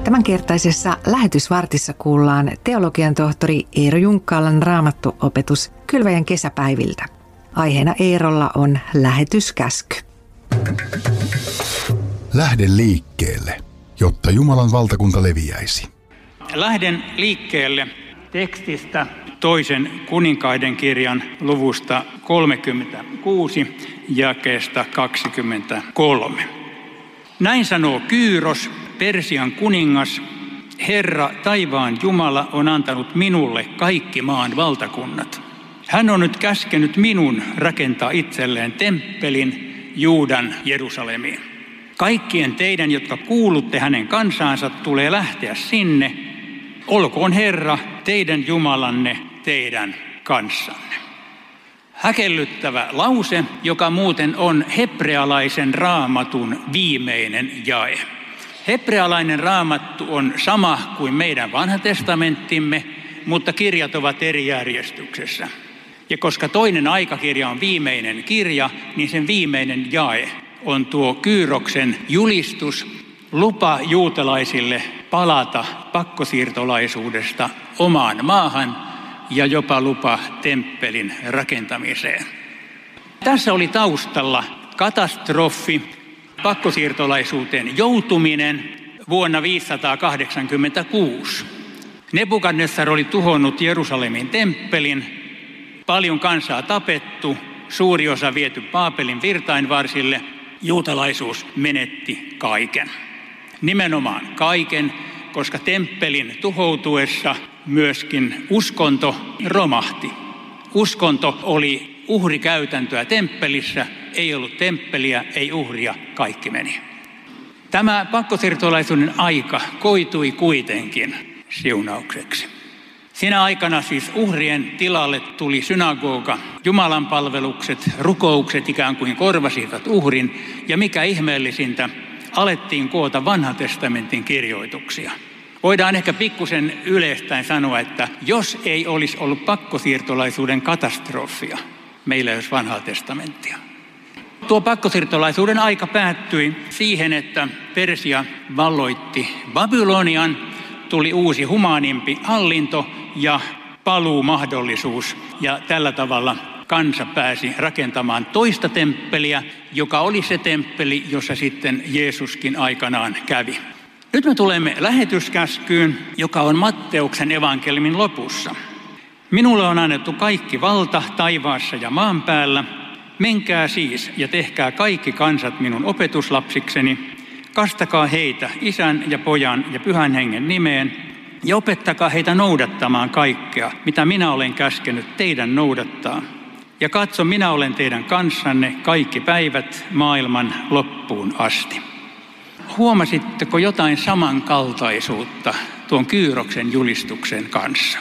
Tämänkertaisessa lähetysvartissa kuullaan teologian tohtori Eero Junkkaalan raamattuopetus kylväjän kesäpäiviltä. Aiheena Eerolla on lähetyskäsky. Lähde liikkeelle, jotta Jumalan valtakunta leviäisi. Lähden liikkeelle tekstistä toisen kuninkaiden kirjan luvusta 36 jakeesta 23. Näin sanoo Kyyros, Persian kuningas: Herra, taivaan Jumala, on antanut minulle kaikki maan valtakunnat. Hän on nyt käskenyt minun rakentaa itselleen temppelin Juudan Jerusalemiin. Kaikkien teidän, jotka kuulutte hänen kansaansa, tulee lähteä sinne. Olkoon Herra, teidän Jumalanne, teidän kanssanne. Häkellyttävä lause, joka muuten on hebrealaisen raamatun viimeinen jae. Hebrealainen raamattu on sama kuin meidän vanha testamenttimme, mutta kirjat ovat eri järjestyksessä. Ja koska toinen aikakirja on viimeinen kirja, niin sen viimeinen jae on tuo Kyyroksen julistus, lupa juutalaisille palata pakkosiirtolaisuudesta omaan maahan ja jopa lupa temppelin rakentamiseen. Tässä oli taustalla katastrofi, pakkosiirtolaisuuteen joutuminen vuonna 586. Nebukadnessar oli tuhonnut Jerusalemin temppelin, paljon kansaa tapettu, suuri osa viety Baabelin virtainvarsille, juutalaisuus menetti kaiken. Nimenomaan kaiken, koska temppelin tuhoutuessa myöskin uskonto romahti. Uskonto oli uhrikäytäntöä temppelissä, ei ollut temppeliä, ei uhria, kaikki meni. Tämä pakkosiirtolaisuuden aika koitui kuitenkin siunaukseksi. Sinä aikana siis uhrien tilalle tuli synagoga, Jumalan palvelukset, rukoukset ikään kuin korvasivat uhrin, ja mikä ihmeellisintä, alettiin koota vanhan testamentin kirjoituksia. Voidaan ehkä pikkusen yleistäen sanoa, että jos ei olisi ollut pakkosiirtolaisuuden katastrofia, meillä ei olisi vanhaa testamenttia. Tuo pakkosiirtolaisuuden aika päättyi siihen, että Persia valloitti Babylonian, tuli uusi humaanimpi hallinto ja paluumahdollisuus, ja tällä tavalla kansa pääsi rakentamaan toista temppeliä, joka oli se temppeli, jossa sitten Jeesuskin aikanaan kävi. Nyt me tulemme lähetyskäskyyn, joka on Matteuksen evankeliumin lopussa. Minulle on annettu kaikki valta taivaassa ja maan päällä. Menkää siis ja tehkää kaikki kansat minun opetuslapsikseni. Kastakaa heitä Isän ja Pojan ja Pyhän Hengen nimeen ja opettakaa heitä noudattamaan kaikkea, mitä minä olen käskenyt teidän noudattaa. Ja katso, minä olen teidän kanssanne kaikki päivät maailman loppuun asti. Huomasitteko jotain samankaltaisuutta tuon Kyyroksen julistuksen kanssa?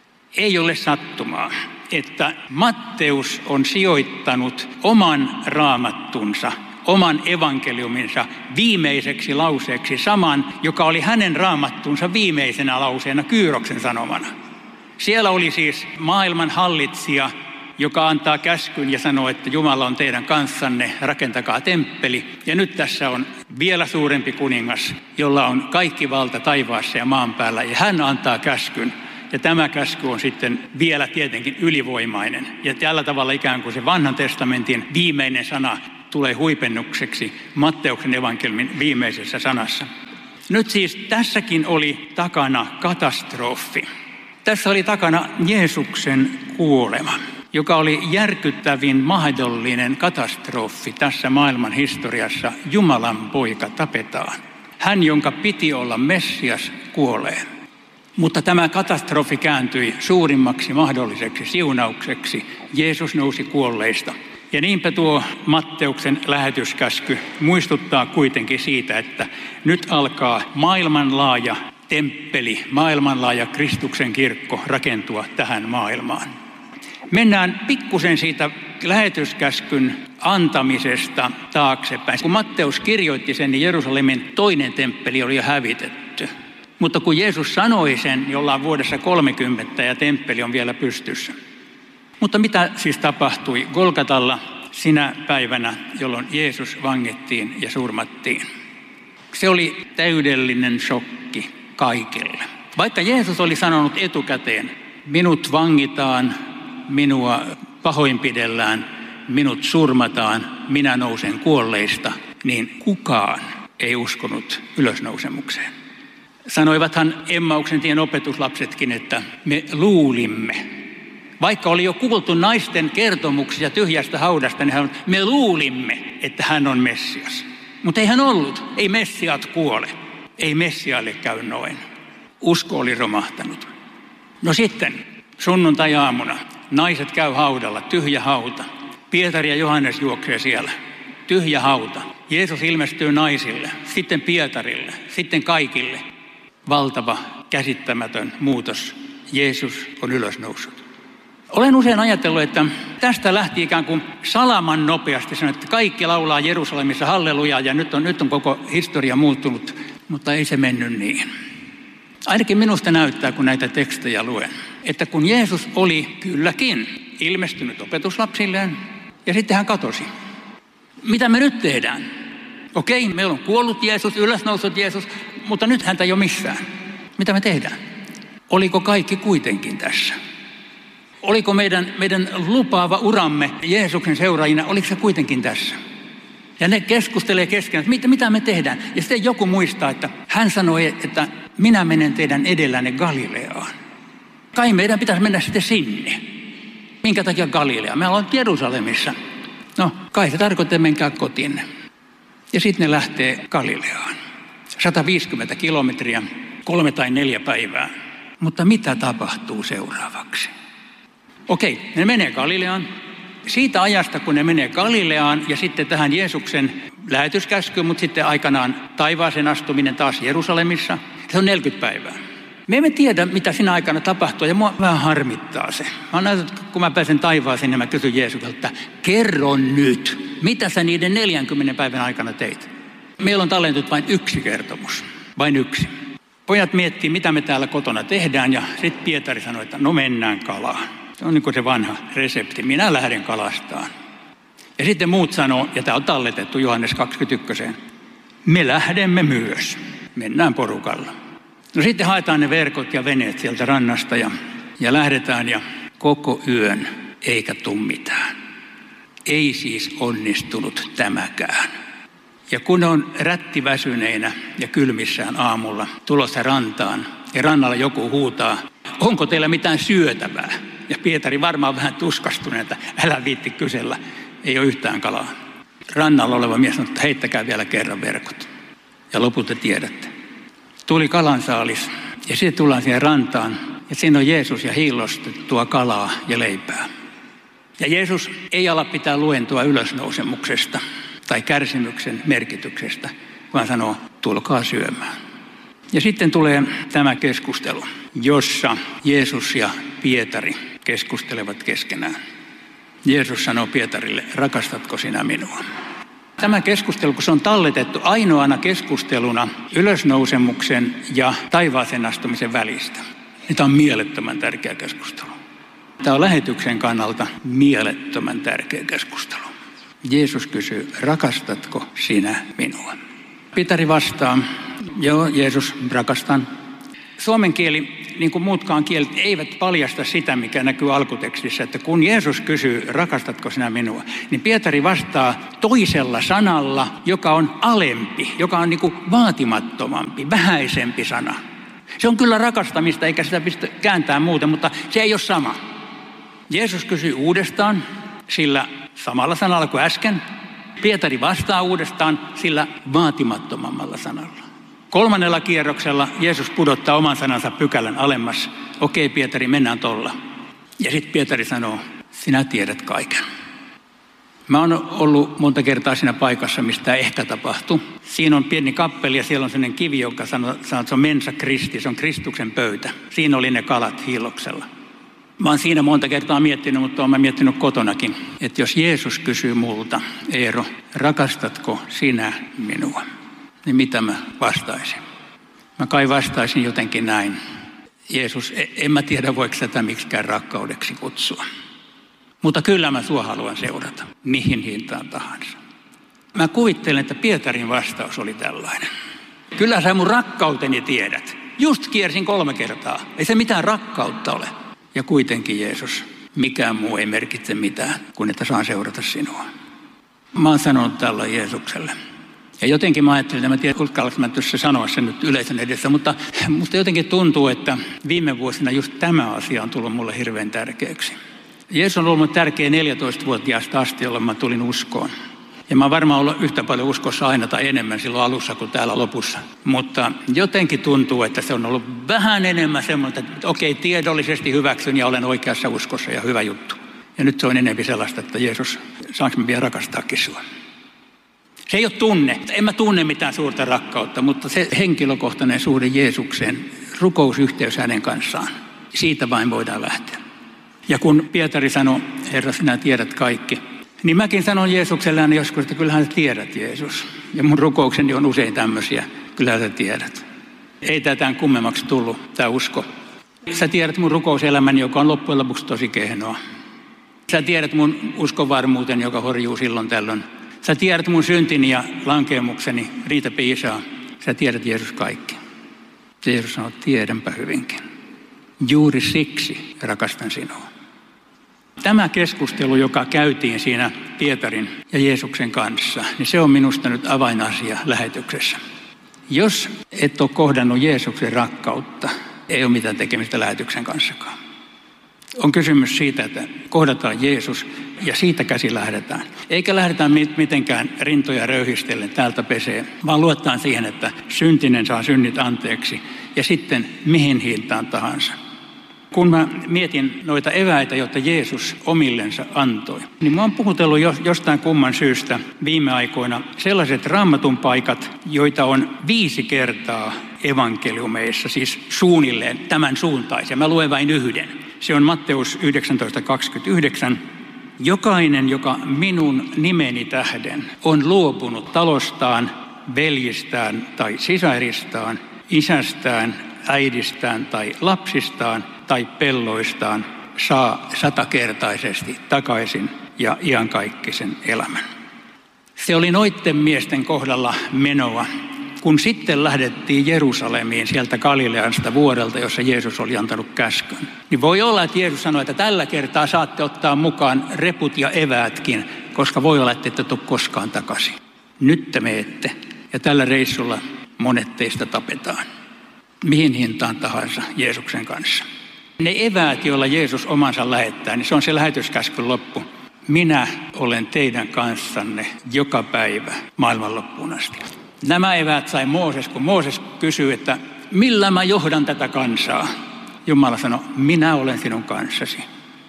Ei ole sattumaa, että Matteus on sijoittanut oman raamattunsa, oman evankeliuminsa viimeiseksi lauseeksi saman, joka oli hänen raamattunsa viimeisenä lauseena Kyyroksen sanomana. Siellä oli siis maailman hallitsija, joka antaa käskyn ja sanoo, että Jumala on teidän kanssanne, rakentakaa temppeli. Ja nyt tässä on vielä suurempi kuningas, jolla on kaikki valta taivaassa ja maan päällä, ja hän antaa käskyn. Ja tämä käsky on sitten vielä tietenkin ylivoimainen. Ja tällä tavalla ikään kuin se vanhan testamentin viimeinen sana tulee huipennukseksi Matteuksen evankeliumin viimeisessä sanassa. Nyt siis tässäkin oli takana katastrofi. Tässä oli takana Jeesuksen kuolema, joka oli järkyttävin mahdollinen katastrofi tässä maailman historiassa. Jumalan poika tapetaan. Hän, jonka piti olla Messias, kuolee. Mutta tämä katastrofi kääntyi suurimmaksi mahdolliseksi siunaukseksi. Jeesus nousi kuolleista. Ja niinpä tuo Matteuksen lähetyskäsky muistuttaa kuitenkin siitä, että nyt alkaa maailmanlaaja temppeli, maailmanlaaja Kristuksen kirkko rakentua tähän maailmaan. Mennään pikkusen siitä lähetyskäskyn antamisesta taaksepäin. Kun Matteus kirjoitti sen, niin Jerusalemin toinen temppeli oli jo hävitetty. Mutta kun Jeesus sanoi sen, niin ollaan vuodessa 30 ja temppeli on vielä pystyssä. Mutta mitä siis tapahtui Golgatalla sinä päivänä, jolloin Jeesus vangittiin ja surmattiin? Se oli täydellinen shokki kaikille. Vaikka Jeesus oli sanonut etukäteen, minut vangitaan, minua pahoinpidellään, minut surmataan, minä nousen kuolleista, niin kukaan ei uskonut ylösnousemukseen. Sanoivathan Emmauksen tien opetuslapsetkin, että me luulimme. Vaikka oli jo kuultu naisten kertomuksia tyhjästä haudasta, niin me luulimme, että hän on Messias. Mutta ei hän ollut. Ei Messiaat kuole. Ei Messiaalle käy noin. Usko oli romahtanut. No sitten sunnuntai-aamuna naiset käy haudalla, tyhjä hauta. Pietari ja Johannes juoksee siellä. Tyhjä hauta. Jeesus ilmestyy naisille, sitten Pietarille, sitten kaikille. Valtava, käsittämätön muutos. Jeesus on ylösnoussut. Olen usein ajatellut, että tästä lähti ikään kuin salaman nopeasti sanoa, että kaikki laulaa Jerusalemissa hallelujaa ja nyt on koko historia muuttunut, mutta ei se mennyt niin. Ainakin minusta näyttää, kun näitä tekstejä luen, että kun Jeesus oli kylläkin ilmestynyt opetuslapsilleen ja sitten hän katosi. Mitä me nyt tehdään? Okei, meillä on kuollut Jeesus, ylösnoussut Jeesus, mutta nyt häntä ei ole missään. Mitä me tehdään? Oliko kaikki kuitenkin tässä? Oliko meidän lupaava uramme Jeesuksen seuraajina, oliko se kuitenkin tässä? Ja ne keskustelee keskenään, että mitä me tehdään. Ja sitten joku muistaa, että hän sanoi, että minä menen teidän edellänne Galileaan. Kai meidän pitäisi mennä sitten sinne. Minkä takia Galilea? Me ollaan Jerusalemissa. No, kai se tarkoittaa, että menkää kotiin. Ja sitten ne lähtee Galileaan. 150 kilometriä, 3 tai 4 päivää. Mutta mitä tapahtuu seuraavaksi? Okei, ne menee Galileaan. Siitä ajasta, kun ne menee Galileaan ja sitten tähän Jeesuksen lähetyskäskyyn, mutta sitten aikanaan taivaaseen astuminen taas Jerusalemissa, se on 40 päivää. Me emme tiedä, mitä siinä aikana tapahtuu ja mua vähän harmittaa se. Mä näytän, kun mä pääsen taivaaseen, niin mä kysyn Jeesukselta, että kerro nyt, mitä sä niiden 40 päivän aikana teit? Meillä on tallentunut vain yksi kertomus, vain yksi. Pojat miettii, mitä me täällä kotona tehdään ja sitten Pietari sanoi, että no mennään kalaan. Se on niin kuin se vanha resepti, minä lähden kalastaan. Ja sitten muut sanoo, ja tämä on talletettu Johannes 21. Me lähdemme myös, mennään porukalla. No sitten haetaan ne verkot ja veneet sieltä rannasta ja lähdetään ja koko yön eikä tule mitään. Ei siis onnistunut tämäkään. Ja kun on rättiväsyneinä ja kylmissään aamulla tulossa rantaan ja rannalla joku huutaa, onko teillä mitään syötävää? Ja Pietari varmaan vähän tuskastunut, että älä viitti kysellä, ei ole yhtään kalaa. Rannalla oleva mies sanoi, että heittäkää vielä kerran verkot. Ja lopulta tiedätte. Tuli kalansaalis ja sitten tullaan siihen rantaan ja siinä on Jeesus ja hiillostettua kalaa ja leipää. Ja Jeesus ei ala pitää luentoa ylösnousemuksesta tai kärsimyksen merkityksestä, vaan sanoo, tulkaa syömään. Ja sitten tulee tämä keskustelu, jossa Jeesus ja Pietari keskustelevat keskenään. Jeesus sanoo Pietarille, rakastatko sinä minua? Tämä keskustelu, kun se on talletettu ainoana keskusteluna ylösnousemuksen ja taivaaseen astumisen välistä, niin tämä on mielettömän tärkeä keskustelu. Tämä on lähetyksen kannalta mielettömän tärkeä keskustelu. Jeesus kysyy, rakastatko sinä minua? Pietari vastaa, joo Jeesus, rakastan. Suomen kieli, niin kuin muutkaan kielet, eivät paljasta sitä, mikä näkyy alkutekstissä, että kun Jeesus kysyy, rakastatko sinä minua, niin Pietari vastaa toisella sanalla, joka on alempi, joka on niin kuin vaatimattomampi, vähäisempi sana. Se on kyllä rakastamista, eikä sitä pistä kääntää muuten, mutta se ei ole sama. Jeesus kysyy uudestaan sillä samalla sanalla kuin äsken. Pietari vastaa uudestaan sillä vaatimattomammalla sanalla. 3. kierroksella Jeesus pudottaa oman sanansa pykälän alemmas. Okei, Pietari, mennään tolla. Ja sitten Pietari sanoo, sinä tiedät kaiken. Mä oon ollut monta kertaa siinä paikassa, mistä ehkä tapahtui. Siinä on pieni kappeli ja siellä on sellainen kivi, joka sanoo, että se on mensa Kristi, se on Kristuksen pöytä. Siinä oli ne kalat hiilloksella. Mä oon siinä monta kertaa miettinyt, mutta oon mä miettinyt kotonakin, että jos Jeesus kysyy multa, Eero, rakastatko sinä minua? Niin mitä mä vastaisin? Mä kai vastaisin jotenkin näin. Jeesus, en mä tiedä voiko tätä miksikään rakkaudeksi kutsua. Mutta kyllä mä sua haluan seurata, mihin hintaan tahansa. Mä kuvittelen, että Pietarin vastaus oli tällainen. Kyllä sä mun rakkauteni tiedät. Just kiersin 3 kertaa. Ei se mitään rakkautta ole. Ja kuitenkin Jeesus, mikään muu ei merkitse mitään, kuin että saan seurata sinua. Mä oon sanonut tällä Jeesukselle. Ja jotenkin mä ajattelin, että mä tiedän, uskallanko mä tuossa sanoa sen nyt yleisön edessä, mutta musta jotenkin tuntuu, että viime vuosina just tämä asia on tullut mulle hirveän tärkeäksi. Jeesus on ollut tärkeä 14-vuotiaasta asti, jolloin mä tulin uskoon. Ja mä oon varmaan ollut yhtä paljon uskossa aina tai enemmän silloin alussa kuin täällä lopussa. Mutta jotenkin tuntuu, että se on ollut vähän enemmän semmoinen, että okei, tiedollisesti hyväksyn ja olen oikeassa uskossa ja hyvä juttu. Ja nyt se on enemmän sellaista, että Jeesus, saanko mä vielä rakastaakin sua? Se ei ole tunne. En mä tunne mitään suurta rakkautta, mutta se henkilökohtainen suhde Jeesukseen, rukousyhteys hänen kanssaan, siitä vain voidaan lähteä. Ja kun Pietari sanoi, Herra, sinä tiedät kaikki, niin mäkin sanon Jeesukselle aina joskus, että kyllähän sä tiedät, Jeesus. Ja mun rukoukseni on usein tämmöisiä, kyllähän sä tiedät. Ei tätä kummemmaksi tullut, tämä usko. Sä tiedät mun rukouselämäni, joka on loppujen lopuksi tosi kehnoa. Sä tiedät mun uskonvarmuuteni, joka horjuu silloin tällöin. Sä tiedät mun syntini ja lankeemukseni, riitä piisaa. Sä tiedät, Jeesus, kaikki. Jeesus sanoo, tiedänpä hyvinkin. Juuri siksi rakastan sinua. Tämä keskustelu, joka käytiin siinä Pietarin ja Jeesuksen kanssa, niin se on minusta nyt avainasia lähetyksessä. Jos et ole kohdannut Jeesuksen rakkautta, ei ole mitään tekemistä lähetyksen kanssakaan. On kysymys siitä, että kohdataan Jeesus ja siitä käsi lähdetään. Eikä lähdetä mitenkään rintoja röyhistellen täältä pesee, vaan luotetaan siihen, että syntinen saa synnit anteeksi ja sitten mihin hintaan tahansa. Kun mä mietin noita eväitä, joita Jeesus omillensa antoi, niin mä oon puhutellut jostain kumman syystä viime aikoina sellaiset Raamatun paikat, joita on 5 kertaa evankeliumeissa, siis suunnilleen tämän suuntaisia. Mä luen vain yhden. Se on Matteus 19:29. Jokainen, joka minun nimeni tähden on luopunut talostaan, veljistään tai sisaristaan, isästään, äidistään tai lapsistaan tai pelloistaan, saa 100-kertaisesti takaisin ja iankaikkisen elämän. Se oli noitten miesten kohdalla menoa, kun sitten lähdettiin Jerusalemiin sieltä Galileasta vuodelta, jossa Jeesus oli antanut käskyn. Niin voi olla, että Jeesus sanoi, että tällä kertaa saatte ottaa mukaan reput ja eväätkin, koska voi olla, että ette tule koskaan takaisin. Nyt te menette ja tällä reissulla monet teistä tapetaan. Mihin hintaan tahansa Jeesuksen kanssa. Ne eväät, joilla Jeesus omansa lähettää, niin se on se lähetyskäskyn loppu. Minä olen teidän kanssanne joka päivä maailman loppuun asti. Nämä eväät sai Mooses, kun Mooses kysyi, että millä mä johdan tätä kansaa? Jumala sanoi, minä olen sinun kanssasi.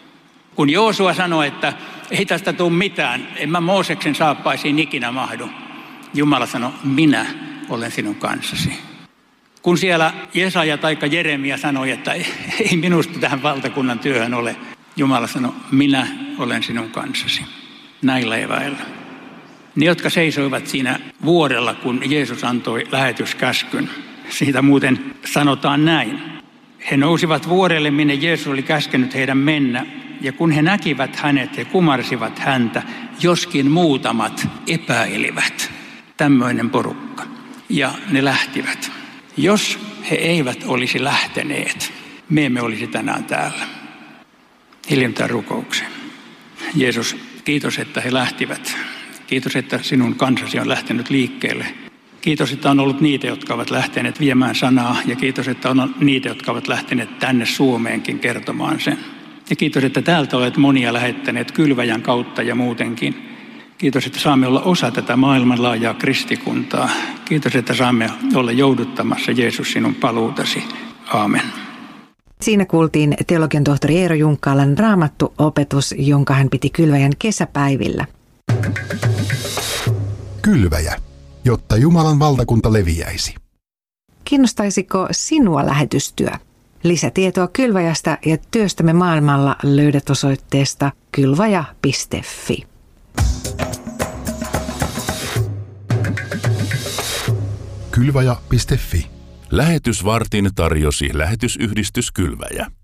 Kun Joosua sanoi, että ei tästä tule mitään, en mä Mooseksen saappaisiin ikinä mahdu. Jumala sanoi, minä olen sinun kanssasi. Kun siellä Jesaja tai Jeremia sanoi, että ei minusta tähän valtakunnan työhön ole, Jumala sanoi, minä olen sinun kanssasi. Näillä eväillä. Ne, jotka seisoivat siinä vuorella, kun Jeesus antoi lähetyskäskyn, siitä muuten sanotaan näin. He nousivat vuorelle, minne Jeesus oli käskenyt heidän mennä, ja kun he näkivät hänet, he kumarsivat häntä, joskin muutamat epäilivät. Tämmöinen porukka. Ja ne lähtivät. Jos he eivät olisi lähteneet, me emme olisi tänään täällä. Hiljennytään rukoukseen. Jeesus, kiitos, että he lähtivät. Kiitos, että sinun kansasi on lähtenyt liikkeelle. Kiitos, että on ollut niitä, jotka ovat lähteneet viemään sanaa. Ja kiitos, että on niitä, jotka ovat lähteneet tänne Suomeenkin kertomaan sen. Ja kiitos, että täältä olet monia lähettäneet Kylväjän kautta ja muutenkin. Kiitos, että saamme olla osa tätä maailmanlaajaa kristikuntaa. Kiitos, että saamme olla jouduttamassa Jeesus sinun paluutasi. Aamen. Siinä kuultiin teologian tohtori Eero Junkkaalan raamattuopetus, jonka hän piti Kylväjän kesäpäivillä. Kylväjä, jotta Jumalan valtakunta leviäisi. Kiinnostaisiko sinua lähetystyö? Lisätietoa Kylväjästä ja työstämme maailmalla löydät osoitteesta kylvaja.fi. Kylvaja.fi. Lähetysvartin tarjosi lähetysyhdistys Kylväjä.